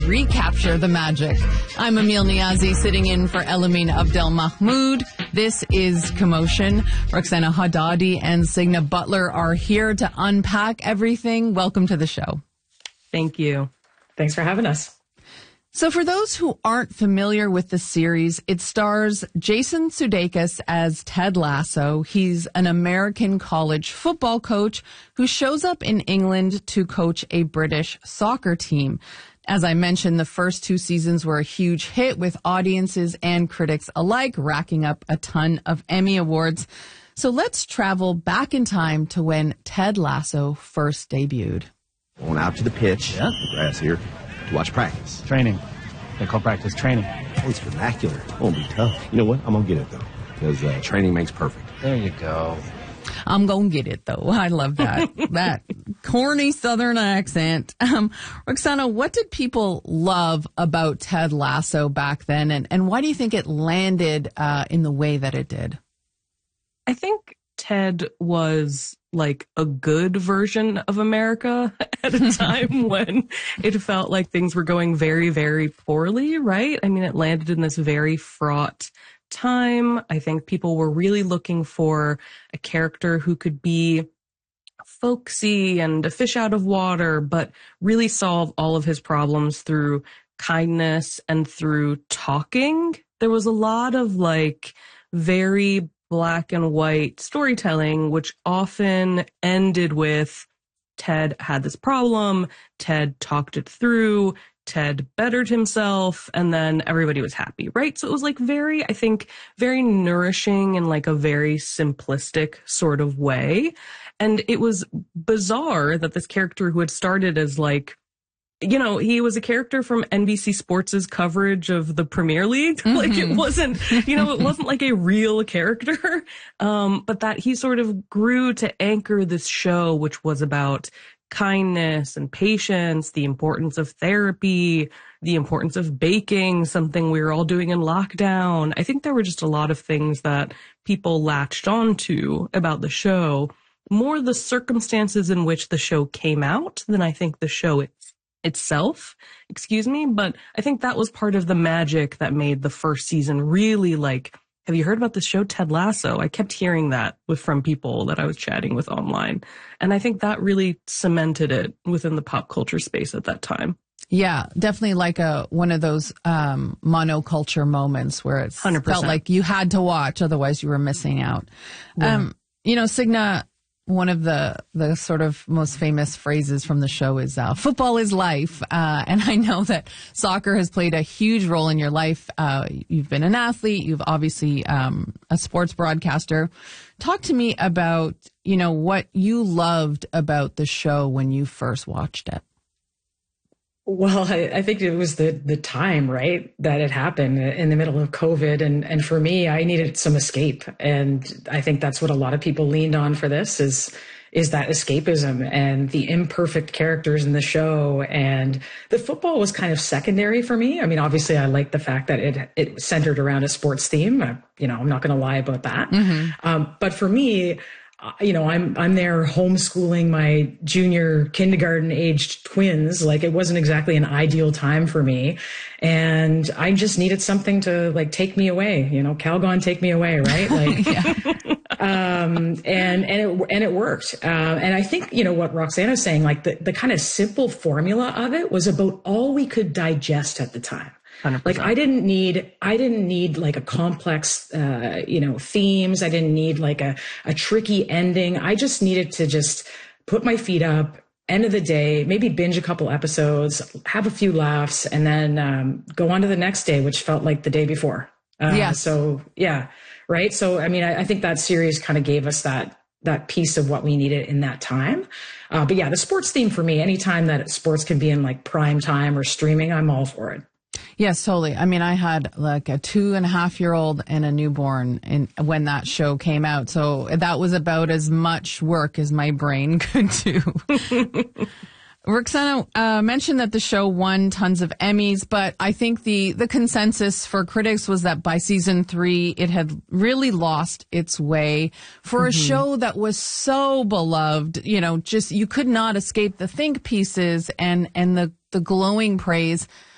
Recapture the magic. I'm Emil Niazi, sitting in for Elamin Abdel Mahmoud. This is Commotion. Roxana Haddadi and Signa Butler are here to unpack everything. Welcome to the show. Thank you. Thanks for having us. So for those who aren't familiar with the series, it stars Jason Sudeikis as Ted Lasso. He's an American college football coach who shows up in England to coach a British soccer team. As I mentioned, the first 2 seasons were a huge hit with audiences and critics alike, racking up a ton of Emmy awards. So let's travel back in time to when Ted Lasso first debuted. Going out to the pitch, the grass here, to watch practice. Training. They call practice training. Oh, it's vernacular. It won't be tough. You know what? I'm going to get it, though, because training makes perfect. There you go. I'm going to get it, though. I love that. That corny Southern accent. Roxana, what did people love about Ted Lasso back then, and why do you think it landed in the way that it did? I think Ted was like a good version of America at a time when it felt like things were going very, very poorly, right? I mean, it landed in this very fraught time. I think people were really looking for a character who could be folksy and a fish out of water, but really solve all of his problems through kindness and through talking. There was a lot of like very black and white storytelling, which often ended with Ted had this problem, Ted talked it through, Ted bettered himself, and then everybody was happy, right? So it was like very, I think, very nourishing in like a very simplistic sort of way. And it was bizarre that this character who had started as like, you know, he was a character from NBC Sports' coverage of the Premier League. Mm-hmm. Like it wasn't, you know, it wasn't like a real character. But that he sort of grew to anchor this show, which was about kindness and patience, the importance of therapy, the importance of baking, something we were all doing in lockdown. I think there were just a lot of things that people latched onto about the show, more the circumstances in which the show came out than I think the show itself, but I think that was part of the magic that made the first season really like, have you heard about the show Ted Lasso? I kept hearing that from people that I was chatting with online. And I think that really cemented it within the pop culture space at that time. Yeah, definitely like one of those monoculture moments where it 100%. Felt like you had to watch, otherwise you were missing out. Yeah. You know, Signa, one of the sort of most famous phrases from the show is football is life. And I know that soccer has played a huge role in your life. You've been an athlete. You've obviously a sports broadcaster. Talk to me about, you know, what you loved about the show when you first watched it. Well, I think it was the time, right, that it happened in the middle of COVID. And for me, I needed some escape. And I think that's what a lot of people leaned on for this is that escapism and the imperfect characters in the show. And the football was kind of secondary for me. I mean, obviously, I liked the fact that it centered around a sports theme. You know, I'm not going to lie about that. Mm-hmm. But for me, you know, I'm there homeschooling my junior kindergarten aged twins. Like it wasn't exactly an ideal time for me. And I just needed something to like take me away, you know, Calgon, take me away. Right. Like, and it worked. And I think, you know, what Roxana's saying, like the kind of simple formula of it was about all we could digest at the time. 100%. Like I didn't need like a complex, themes. I didn't need like a tricky ending. I just needed to just put my feet up, end of the day, maybe binge a couple episodes, have a few laughs, and then go on to the next day, which felt like the day before. So yeah, right. So, I mean, I think that series kind of gave us that piece of what we needed in that time. But yeah, the sports theme for me, anytime that sports can be in like prime time or streaming, I'm all for it. Yes, totally. I mean, I had like a 2.5-year-old and a newborn when that show came out. So that was about as much work as my brain could do. Roxana mentioned that the show won tons of Emmys, but I think the consensus for critics was that by season 3, it had really lost its way for a show that was so beloved. You know, just you could not escape the think pieces and the glowing praise.